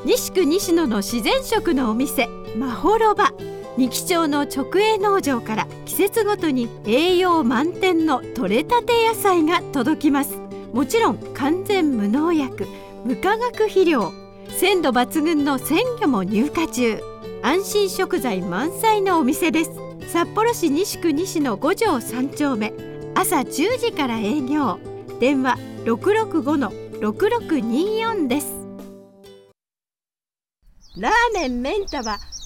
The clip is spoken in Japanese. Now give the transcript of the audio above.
西区西野の自然食のお店まほろば。仁木町の直営農場から季節ごとに栄養満点の取れたて野菜が届きます。もちろん完全無農薬無化学肥料、鮮度抜群の鮮魚も入荷中。安心食材満載のお店です。札幌市西区西野5条3丁目、朝10時から営業。電話 665-6624 です。ラーメンメンタは